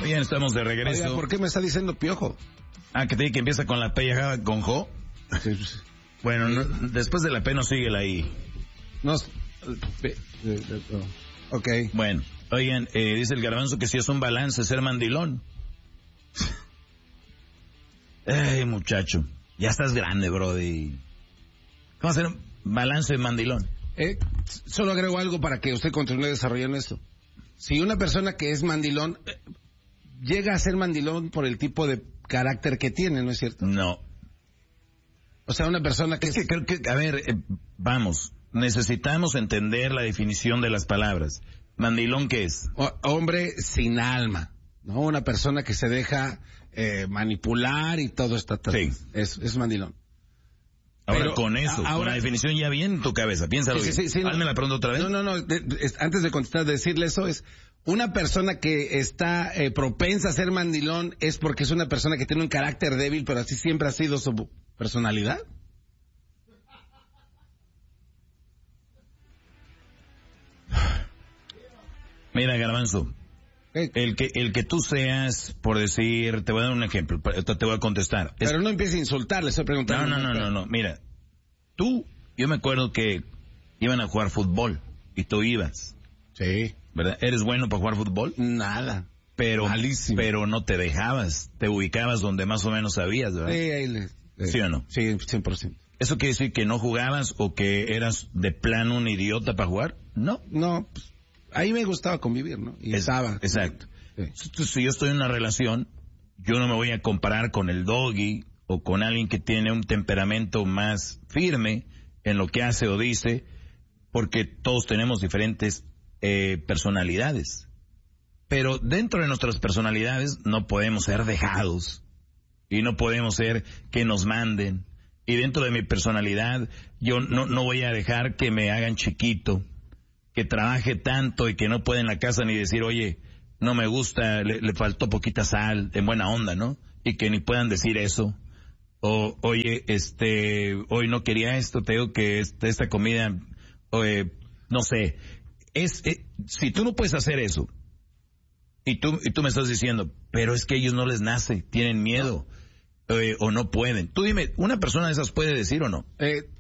Bien, estamos de regreso. Oiga, ¿por qué me está diciendo piojo? Ah, que te dice que empieza con la P y acaba con Jo. Sí. Bueno, no, después de la P no sigue la I. No. Ok. Bueno, oigan, dice el Garbanzo que si es un balance ser mandilón. Ay, muchacho, ya estás grande, brody. ¿Cómo hacer un balance de mandilón? Solo agrego algo para que usted continúe desarrollando esto. Si una persona que es mandilón llega a ser mandilón por el tipo de carácter que tiene, ¿no es cierto? No. O sea, una persona que... Es que creo que, a ver, vamos, necesitamos entender la definición de las palabras. ¿Mandilón qué es? Hombre sin alma, ¿no? Una persona que se deja manipular y todo esto. Sí. Es mandilón. Ahora, Pero, con eso, con la definición ya bien en tu cabeza, piénsalo bien. Sí, Hazme la pregunta otra vez. No, antes de contestar, decirle eso es, una persona que está propensa a ser mandilón es porque es una persona que tiene un carácter débil, pero así siempre ha sido su personalidad. Mira, Garbanzo, el que tú seas, por decir, te voy a dar un ejemplo, te voy a contestar. Pero no empieces a insultar, le estoy preguntando. No, mira, yo me acuerdo que iban a jugar fútbol y tú ibas. Sí. ¿Verdad? ¿Eres bueno para jugar fútbol? Nada. Malísimo. Pero no te dejabas, te ubicabas donde más o menos sabías, ¿verdad? ¿Sí o no? Sí, 100%. ¿Eso quiere decir que no jugabas o que eras de plano un idiota para jugar? No. No, pues, ahí me gustaba convivir, ¿no? Y estaba. Exacto. Sí. Entonces, si yo estoy en una relación, yo no me voy a comparar con el doggy o con alguien que tiene un temperamento más firme en lo que hace o dice, porque todos tenemos diferentes personalidades. Pero dentro de nuestras personalidades no podemos ser dejados y no podemos ser que nos manden. Y dentro de mi personalidad yo no voy a dejar que me hagan chiquito, que trabaje tanto y que no pueda en la casa ni decir, oye, no me gusta, le faltó poquita sal, en buena onda, ¿no? Y que ni puedan decir eso. O, oye, hoy no quería esto, te digo que esta comida, no sé. Si tú no puedes hacer eso, y tú me estás diciendo, pero es que a ellos no les nace, tienen miedo, o no pueden. Tú dime, ¿una persona de esas puede decir o no?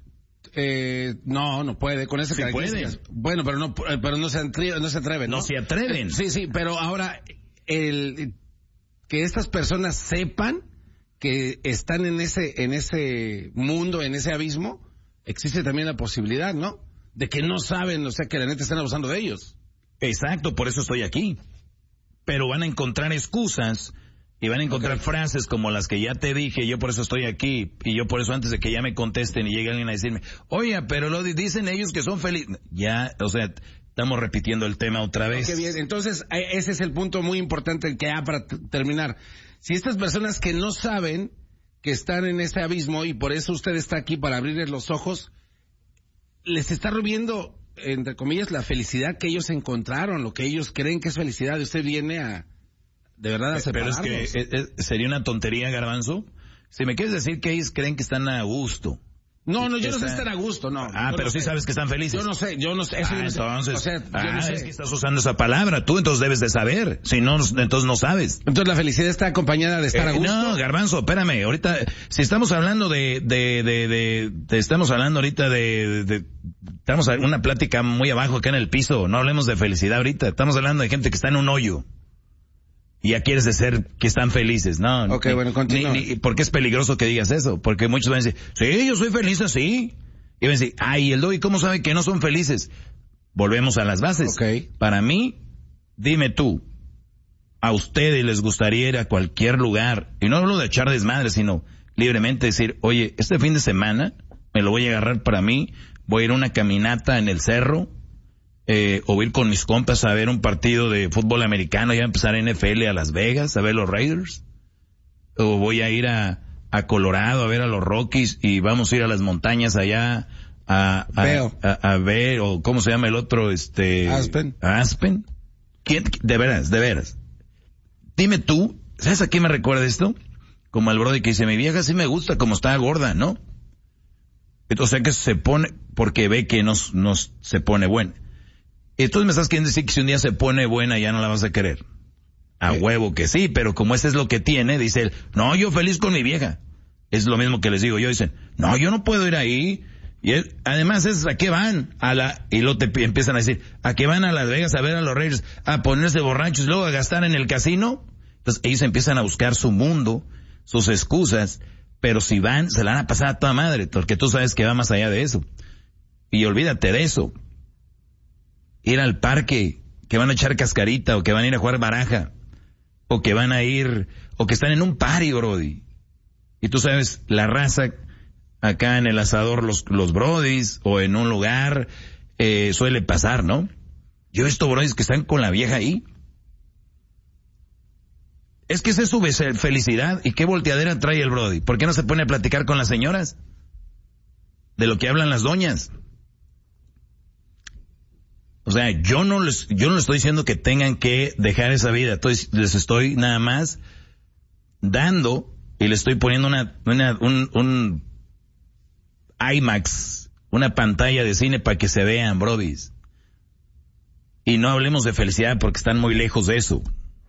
No puede, con esas características. Bueno, pero no se atreven, ¿no? No se atreven. Sí, pero ahora, que estas personas sepan que están en ese mundo, en ese abismo, existe también la posibilidad, ¿no? De que no saben, o sea, que la neta están abusando de ellos. Exacto, por eso estoy aquí. Pero van a encontrar excusas y van a encontrar frases como las que ya te dije, yo por eso estoy aquí, y yo por eso antes de que ya me contesten y llegue alguien a decirme, oye, pero lo dicen ellos que son felices. Ya, o sea, estamos repitiendo el tema otra vez. Qué bien, entonces ese es el punto muy importante que para terminar. Si estas personas que no saben que están en ese abismo y por eso usted está aquí para abrirles los ojos, les está robiendo, entre comillas, la felicidad que ellos encontraron, lo que ellos creen que es felicidad, y usted viene de verdad a separarlos. Pero es que sería una tontería, Garbanzo. Si me quieres decir que ellos creen que están a gusto. No, yo no sé estar a gusto, no. Pero sí sabes que están felices. Yo no sé. Eso entonces, o sea, yo no sé. Es que estás usando esa palabra, tú entonces debes de saber. Si no, entonces no sabes. Entonces la felicidad está acompañada de estar a gusto. No, Garbanzo, espérame, ahorita, si estamos hablando estamos hablando ahorita estamos en una plática muy abajo acá en el piso, no hablemos de felicidad ahorita, estamos hablando de gente que está en un hoyo. Y ya quieres decir que están felices, ¿no? Ok, bueno, continúa. Porque es peligroso que digas eso, porque muchos van a decir, sí, yo soy feliz así. Y van a decir, ay, el doggy, ¿cómo sabe que no son felices? Volvemos a las bases. Okay. Para mí, dime tú, a ustedes les gustaría ir a cualquier lugar, y no hablo de echar desmadre, sino libremente decir, oye, este fin de semana me lo voy a agarrar para mí, voy a ir a una caminata en el cerro, o ir con mis compas a ver un partido de fútbol americano, ya empezar NFL a Las Vegas, a ver los Raiders, o voy a ir a Colorado a ver a los Rockies y vamos a ir a las montañas allá a ver, o cómo se llama el otro, Aspen. ¿Quién? De veras. Dime tú, ¿sabes a qué me recuerda esto? Como al brody que dice, mi vieja sí me gusta como está gorda, ¿no? O sea que se pone, porque ve que no se pone buena. Entonces me estás queriendo decir que si un día se pone buena ya no la vas a querer. A huevo que sí, pero como ese es lo que tiene, dice él, no, yo feliz con mi vieja. Es lo mismo que les digo yo, dicen, no, yo no puedo ir ahí. Y él, además es, ¿a qué van? Y luego te empiezan a decir, ¿a qué van a Las Vegas a ver a los Raiders? ¿A ponerse borrachos y luego a gastar en el casino? Entonces ellos empiezan a buscar su mundo, sus excusas, pero si van, se la van a pasar a toda madre, porque tú sabes que va más allá de eso. Y olvídate de eso. Ir al parque, que van a echar cascarita, o que van a ir a jugar baraja, o que van a ir, o que están en un party, brody. Y tú sabes, la raza, acá en el asador, los brodis, o en un lugar, suele pasar, ¿no? Yo he visto brodis que están con la vieja ahí. Es que esa es su felicidad, y qué volteadera trae el brody. ¿Por qué no se pone a platicar con las señoras? De lo que hablan las doñas. O sea, yo no les estoy diciendo que tengan que dejar esa vida, les estoy nada más dando, y le estoy poniendo un IMAX, una pantalla de cine para que se vean, brodis. Y no hablemos de felicidad porque están muy lejos de eso.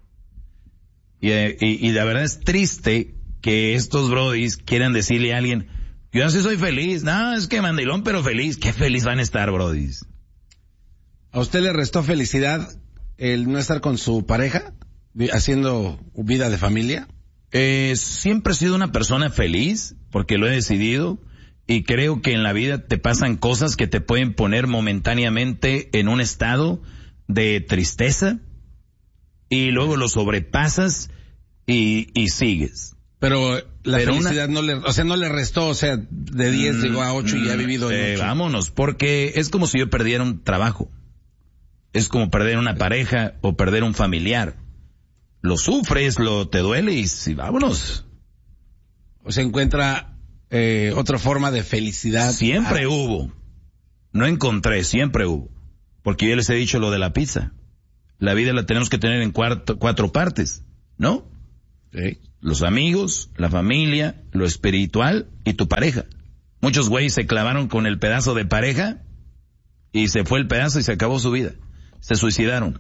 Y la verdad es triste que estos brodis quieran decirle a alguien, yo así soy feliz. No, es que mandilón, pero feliz. ¿Qué feliz van a estar, brodis? ¿A usted le restó felicidad el no estar con su pareja, haciendo vida de familia? Siempre he sido una persona feliz, porque lo he decidido, y creo que en la vida te pasan cosas que te pueden poner momentáneamente en un estado de tristeza, y luego lo sobrepasas y sigues. Pero la felicidad no le restó, de 10 llegó a 8 y ha vivido en 8. Vámonos, porque es como si yo perdiera un trabajo. Es como perder una pareja o perder un familiar. Lo sufres, te duele y vámonos. O se encuentra otra forma de felicidad. Siempre hubo. No encontré, siempre hubo. Porque yo les he dicho lo de la pizza. La vida la tenemos que tener en 4 partes, ¿no? Sí. Los amigos, la familia, lo espiritual y tu pareja. Muchos güeyes se clavaron con el pedazo de pareja y se fue el pedazo y se acabó su vida. Se suicidaron.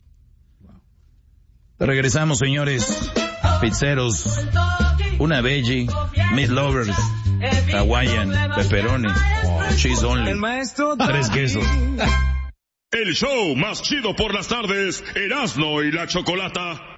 Regresamos, señores. Pizzeros, una veggie, meat lovers, Hawaiian, pepperoni, cheese only, 3 quesos. El show más chido por las tardes, Erasmo y la Chocolata.